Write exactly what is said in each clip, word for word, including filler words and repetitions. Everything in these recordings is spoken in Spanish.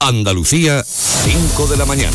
Andalucía, cinco de la mañana.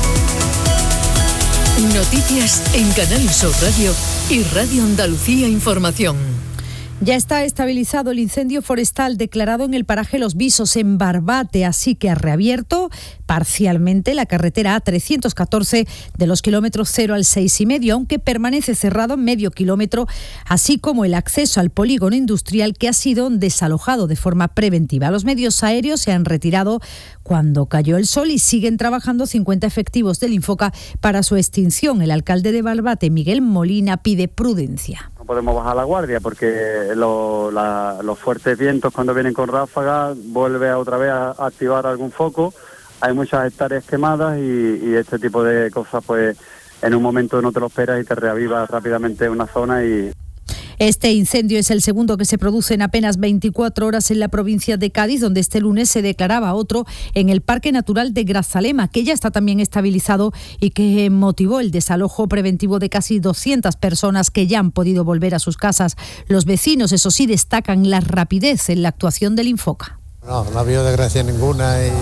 Noticias en Canal Sur Radio y Radio Andalucía Información. Ya está estabilizado el incendio forestal declarado en el paraje Los Visos, en Barbate, así que ha reabierto parcialmente la carretera A trescientos catorce de los kilómetros cero al seis y medio, aunque permanece cerrado en medio kilómetro, así como el acceso al polígono industrial, que ha sido desalojado de forma preventiva. Los medios aéreos se han retirado cuando cayó el sol y siguen trabajando cincuenta efectivos del Infoca para su extinción. El alcalde de Barbate, Miguel Molina, pide prudencia. No podemos bajar la guardia porque lo, la, los fuertes vientos, cuando vienen con ráfagas, vuelve a otra vez a, a activar algún foco. Hay muchas hectáreas quemadas y, y este tipo de cosas, pues en un momento no te lo esperas y te reaviva rápidamente una zona. Y Este incendio es el segundo que se produce en apenas veinticuatro horas en la provincia de Cádiz, donde este lunes se declaraba otro en el Parque Natural de Grazalema, que ya está también estabilizado y que motivó el desalojo preventivo de casi doscientas personas que ya han podido volver a sus casas. Los vecinos, eso sí, destacan la rapidez en la actuación del Infoca. No, no ha habido desgracia ninguna y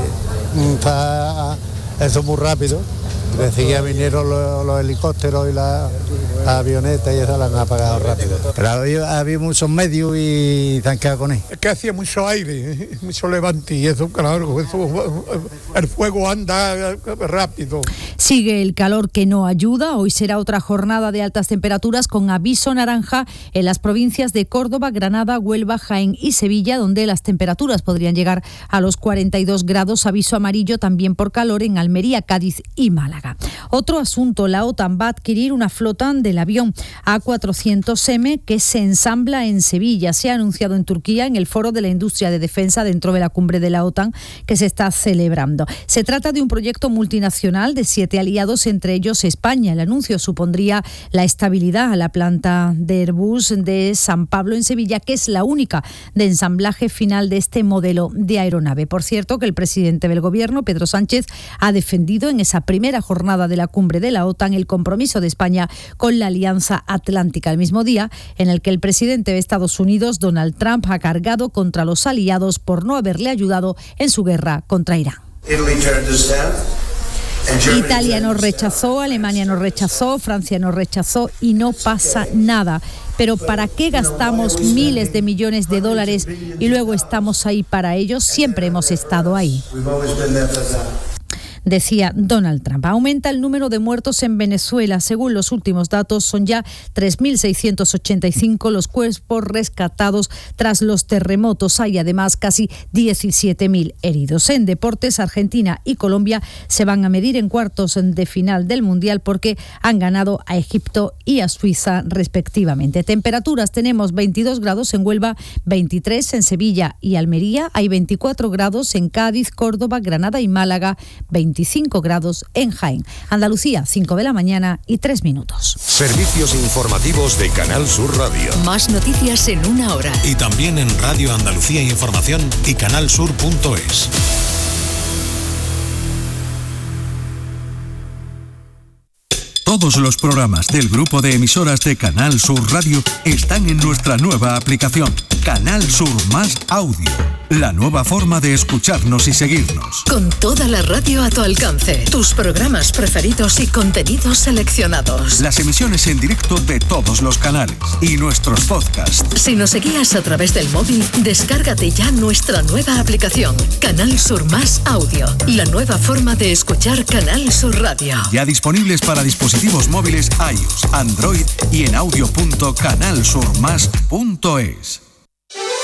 está eso muy rápido. Enseguida vinieron los, los helicópteros y las la avionetas y eso la han apagado rápido. Pero había, había muchos medios y se han quedado con él. Es que hacía mucho aire, mucho levante y eso, claro, eso, el fuego anda rápido. Sigue el calor que no ayuda. Hoy será otra jornada de altas temperaturas con aviso naranja en las provincias de Córdoba, Granada, Huelva, Jaén y Sevilla, donde las temperaturas podrían llegar a los cuarenta y dos grados. Aviso amarillo también por calor en Almería, Cádiz y Málaga. Otro asunto, la OTAN va a adquirir una flota del avión A cuatrocientos eme que se ensambla en Sevilla. Se ha anunciado en Turquía en el Foro de la Industria de Defensa dentro de la cumbre de la OTAN que se está celebrando. Se trata de un proyecto multinacional de siete aliados, entre ellos España. El anuncio supondría la estabilidad a la planta de Airbus de San Pablo en Sevilla, que es la única de ensamblaje final de este modelo de aeronave. Por cierto, que el presidente del gobierno, Pedro Sánchez, ha defendido en esa primera jornada jornada de la cumbre de la OTAN el compromiso de España con la Alianza Atlántica, el mismo día en el que el presidente de Estados Unidos, Donald Trump, ha cargado contra los aliados por no haberle ayudado en su guerra contra Irán. Italia nos rechazó, Alemania nos rechazó, Francia nos rechazó y no pasa nada. Pero ¿para qué gastamos miles de millones de dólares y luego estamos ahí para ellos? Siempre hemos estado ahí, decía Donald Trump. Aumenta el número de muertos en Venezuela. Según los últimos datos, son ya tres mil seiscientos ochenta y cinco los cuerpos rescatados tras los terremotos. Hay además casi diecisiete mil heridos. En deportes, Argentina y Colombia se van a medir en cuartos de final del Mundial porque han ganado a Egipto y a Suiza respectivamente. Temperaturas: tenemos veintidós grados en Huelva, veintitrés en Sevilla y Almería, hay veinticuatro grados en Cádiz, Córdoba, Granada y Málaga, veinticinco grados en Jaén. Andalucía, cinco de la mañana y tres minutos. Servicios informativos de Canal Sur Radio. Más noticias en una hora. Y también en Radio Andalucía Información y canalsur punto es. Todos los programas del grupo de emisoras de Canal Sur Radio están en nuestra nueva aplicación, Canal Sur Más Audio. La nueva forma de escucharnos y seguirnos. Con toda la radio a tu alcance, tus programas preferidos y contenidos seleccionados. Las emisiones en directo de todos los canales y nuestros podcasts. Si nos seguías a través del móvil, descárgate ya nuestra nueva aplicación, Canal Sur Más Audio. La nueva forma de escuchar Canal Sur Radio. Ya disponibles para dispositivos móviles iOS, Android y en audio punto canal sur más punto es.